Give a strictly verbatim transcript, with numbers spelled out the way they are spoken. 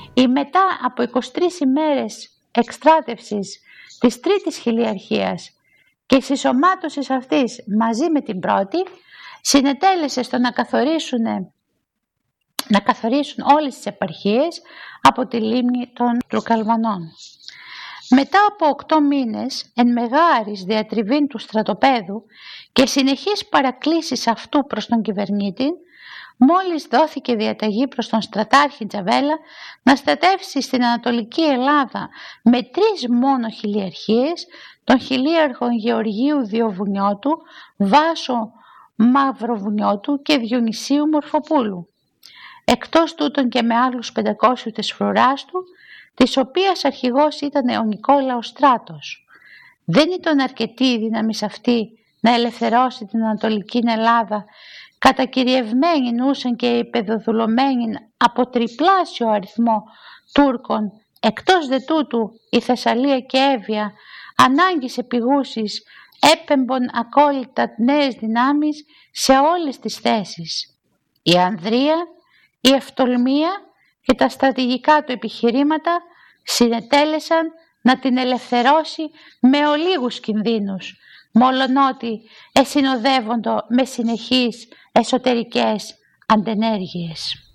Η μετά από είκοσι τρεις ημέρες εκστράτευσης της τρίτης χιλιαρχίας και συσσωμάτωσης αυτής μαζί με την πρώτη, συνετέλεσε στο να καθορίσουν, να καθορίσουν όλες τις επαρχίες από τη λίμνη των Τρουκαλβανών. Μετά από οκτώ μήνες εν μεγάρης διατριβήν του στρατοπέδου και συνεχείς παρακλήσεις αυτού προς τον κυβερνήτη, μόλις δόθηκε διαταγή προς τον στρατάρχη Τζαβέλα να στρατεύσει στην Ανατολική Ελλάδα με τρεις μόνο χιλιαρχίες, τον χιλίαρχο Γεωργίου Διοβουνιώτου, Βάσο Μαυροβουνιώτου και Διονυσίου Μορφοπούλου, εκτός τούτων και με άλλους πεντακόσιους της φρουράς του, της οποίας αρχηγός ήταν ο Νικόλαος Στράτος. Δεν ήταν αρκετή η δύναμη αυτή να ελευθερώσει την Ανατολική Ελλάδα, κατακυριευμένη νούσαν και υπεδοδουλωμένη από τριπλάσιο αριθμό Τούρκων, εκτός δε τούτου η Θεσσαλία και Εύβοια ανάγκης επιγούσης έπεμπον ακόλυτα νέες δυνάμεις σε όλες τις θέσεις. Η Ανδρεία, η Ευτολμία και τα στρατηγικά του επιχειρήματα συνετέλεσαν να την ελευθερώσει με ολίγους κινδύνους, μόλον-ότι εσυνοδεύοντο με συνεχείς εσωτερικές αντενέργειες.